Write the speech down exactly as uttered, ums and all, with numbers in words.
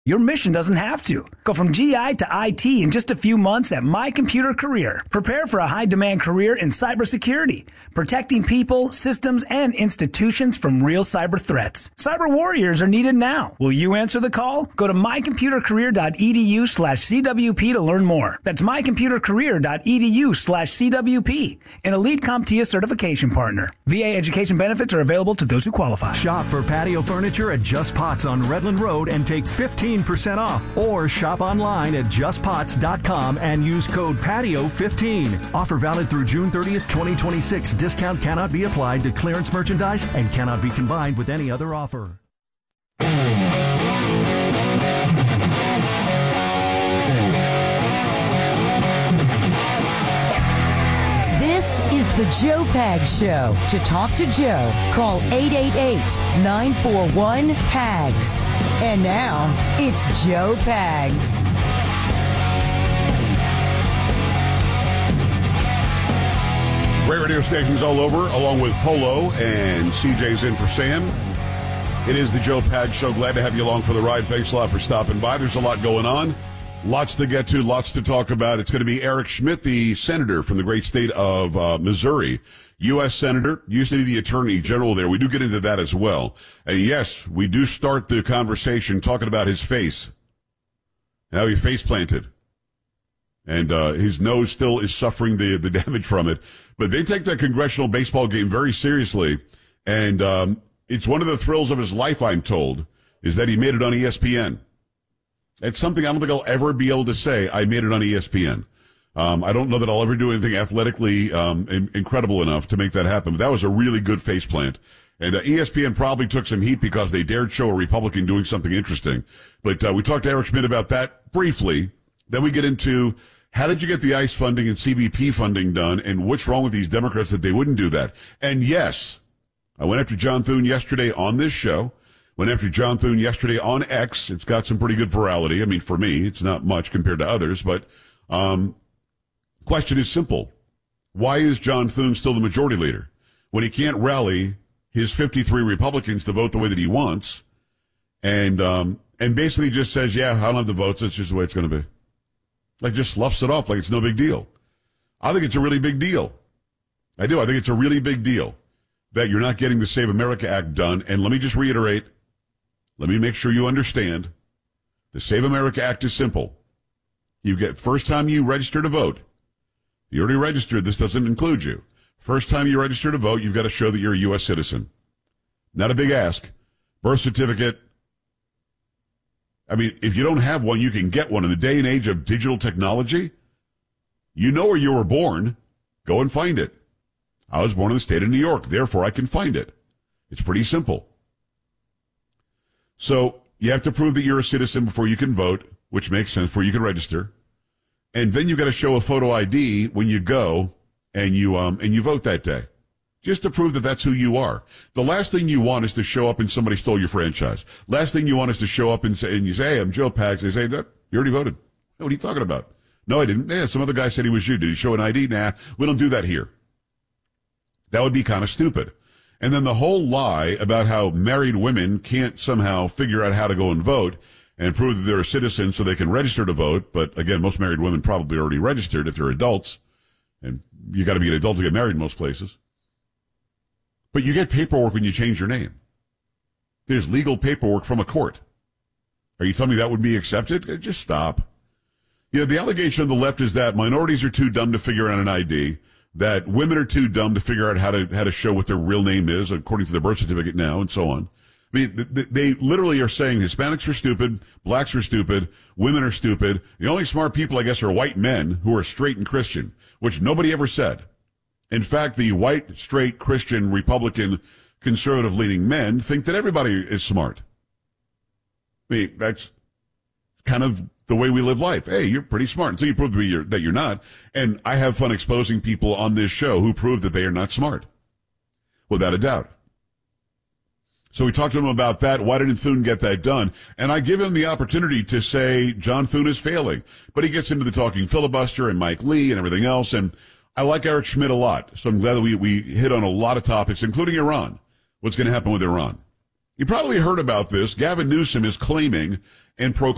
Your mission doesn't have to. Go from G I to I T in just a few months at My Computer Career. Prepare for a high-demand career in cybersecurity, protecting people, systems, and institutions from real cyber threats. Cyber warriors are needed now. Will you answer the call? Go to mycomputercareer.edu slash CWP to learn more. That's mycomputercareer.edu slash CWP, an elite CompTIA certification partner. V A education benefits are available to those who qualify. Shop for patio furniture at Just Pots on Redland Road and take fifteen percent off, or shop online at just pots dot com and use code patio fifteen. Offer valid through June thirtieth, twenty twenty-six. Discount cannot be applied to clearance merchandise and cannot be combined with any other offer. This is the Joe Pags Show. To talk to Joe, call eight eight eight, nine four one, P A G S. And now, it's Joe Pags. Great radio stations all over, along with Polo and C J's in for Sam. It is the Joe Pags Show. Glad to have you along for the ride. Thanks a lot for stopping by. There's a lot going on. Lots to get to, lots to talk about. It's going to be Eric Schmidt, the senator from the great state of uh, Missouri, U S senator, used to be the attorney general there. We do get into that as well. And yes, we do start the conversation talking about his face, how he face planted. And uh, his nose still is suffering the, the damage from it. But they take that congressional baseball game very seriously. And um, it's one of the thrills of his life, I'm told, is that he made it on E S P N. It's something I don't think I'll ever be able to say, I made it on E S P N. Um, I don't know that I'll ever do anything athletically um, in, incredible enough to make that happen. But that was a really good faceplant. And uh, E S P N probably took some heat because they dared show a Republican doing something interesting. But uh, we talked to Eric Schmidt about that briefly. Then we get into how did you get the ICE funding and C B P funding done, and what's wrong with these Democrats that they wouldn't do that. And yes, I went after John Thune yesterday on this show. Went after John Thune yesterday on X. It's got some pretty good virality. I mean, for me, it's not much compared to others, but um question is simple. Why is John Thune still the majority leader when he can't rally his fifty-three Republicans to vote the way that he wants, and um and basically just says, yeah, I don't have the votes, that's just the way it's going to be. Like, just sloughs it off like it's no big deal. I think it's a really big deal. I do. I think it's a really big deal that you're not getting the Save America Act done. And let me just reiterate, let me make sure you understand, the Save America Act is simple. You get, first time you register to vote, you already registered, this doesn't include you. First time you register to vote, you've got to show that you're a U S citizen. Not a big ask. Birth certificate. I mean, if you don't have one, you can get one. In the day and age of digital technology, you know where you were born. Go and find it. I was born in the state of New York, therefore I can find it. It's pretty simple. So you have to prove that you're a citizen before you can vote, which makes sense, before you can register. And then you've got to show a photo I D when you go and you um and you vote that day, just to prove that that's who you are. The last thing you want is to show up and somebody stole your franchise. Last thing you want is to show up and say, and you say, hey, I'm Joe Pags. They say, that you already voted. What are you talking about? No, I didn't. Yeah, some other guy said he was you. Did he show an I D? Nah, we don't do that here. That would be kind of stupid. And then the whole lie about how married women can't somehow figure out how to go and vote and prove that they're a citizen so they can register to vote. But again, most married women probably already registered if they're adults. And you got to be an adult to get married in most places. But you get paperwork when you change your name. There's legal paperwork from a court. Are you telling me that would be accepted? Just stop. Yeah, the allegation on the left is that minorities are too dumb to figure out an I D, that women are too dumb to figure out how to how to show what their real name is, according to their birth certificate now, and so on. I mean, they literally are saying Hispanics are stupid, blacks are stupid, women are stupid. The only smart people, I guess, are white men who are straight and Christian, which nobody ever said. In fact, the white, straight, Christian, Republican, conservative-leaning men think that everybody is smart. I mean, that's kind of the way we live life. Hey, you're pretty smart until you prove to me you're, that you're not. And I have fun exposing people on this show who prove that they are not smart, without a doubt. So we talked to him about that. Why didn't Thune get that done? And I give him the opportunity to say John Thune is failing. But he gets into the talking filibuster and Mike Lee and everything else. And I like Eric Schmidt a lot. So I'm glad that we, we hit on a lot of topics, including Iran. What's going to happen with Iran? You probably heard about this. Gavin Newsom is claiming and proclaiming